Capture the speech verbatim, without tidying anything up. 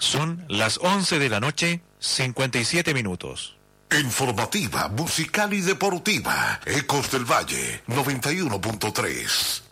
Son las once de la noche, cincuenta y siete minutos. Informativa, musical y deportiva. Ecos del Valle, noventa y uno punto tres.